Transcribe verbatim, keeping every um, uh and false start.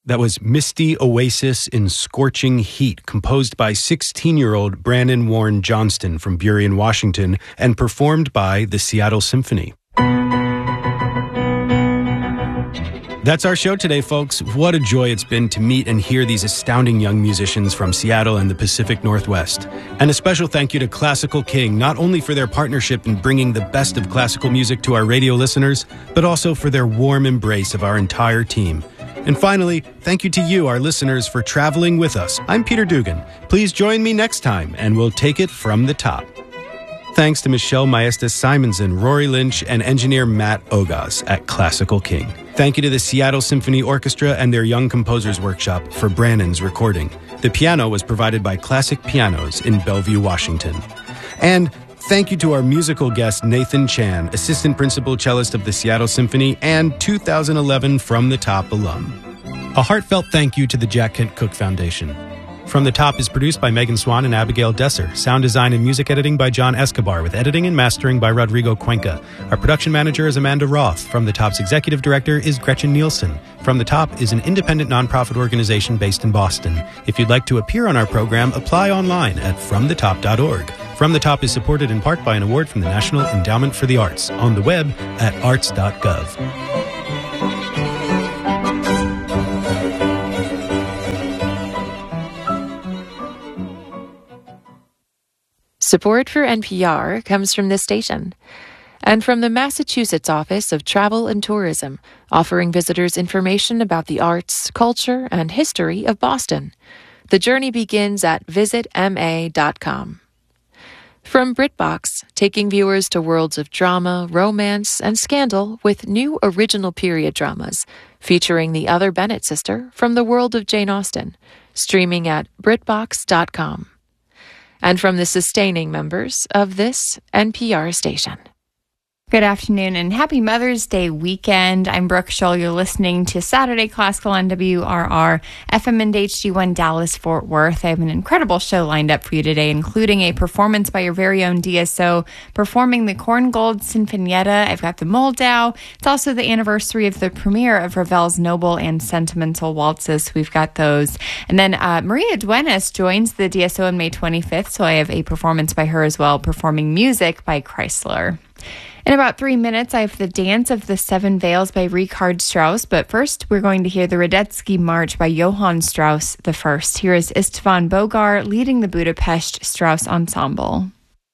That was Misty Oasis in Scorching Heat, composed by sixteen-year-old Brannon Warren Johnston from Burien, Washington, and performed by the Seattle Symphony. That's our show today, folks. What a joy it's been to meet and hear these astounding young musicians from Seattle and the Pacific Northwest. And a special thank you to Classical King, not only for their partnership in bringing the best of classical music to our radio listeners, but also for their warm embrace of our entire team. And finally, thank you to you, our listeners, for traveling with us. I'm Peter Dugan. Please join me next time, and we'll take it from the top. Thanks to Michelle Maestas-Simonson, Rory Lynch, and engineer Matt Ogas at Classical King. Thank you to the Seattle Symphony Orchestra and their Young Composers Workshop for Brannon's recording. The piano was provided by Classic Pianos in Bellevue, Washington. And thank you to our musical guest, Nathan Chan, Assistant Principal Cellist of the Seattle Symphony and two thousand eleven From the Top alum. A heartfelt thank you to the Jack Kent Cooke Foundation. From the Top is produced by Megan Swan and Abigail Desser. Sound design and music editing by John Escobar, with editing and mastering by Rodrigo Cuenca. Our production manager is Amanda Roth. From the Top's executive director is Gretchen Nielsen. From the Top is an independent nonprofit organization based in Boston. If you'd like to appear on our program, apply online at from the top dot org. From the Top is supported in part by an award from the National Endowment for the Arts, on the web at arts dot gov. Support for N P R comes from this station and from the Massachusetts Office of Travel and Tourism, offering visitors information about the arts, culture, and history of Boston. The journey begins at visit m a dot com. From BritBox, taking viewers to worlds of drama, romance, and scandal with new original period dramas, featuring the other Bennett sister from the world of Jane Austen, streaming at britbox dot com. And from the sustaining members of this N P R station. Good afternoon and happy Mother's Day weekend. I'm Brooke Scholl. You're listening to Saturday Classical on W R R, F M and H D one Dallas, Fort Worth. I have an incredible show lined up for you today, including a performance by your very own D S O performing the Korngold Sinfonietta. I've got the Moldau. It's also the anniversary of the premiere of Ravel's Noble and Sentimental Waltzes. We've got those. And then uh, Maria Duenas joins the D S O on May twenty-fifth, so I have a performance by her as well, performing music by Chrysler. In about three minutes, I have the Dance of the Seven Veils by Richard Strauss, but first we're going to hear the Radetzky March by Johann Strauss the First. Here is Istvan Bogar leading the Budapest Strauss Ensemble.